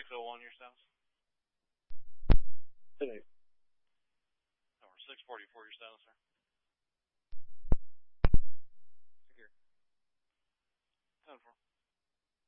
601 your status? 10-8. Or 644 your status, sir?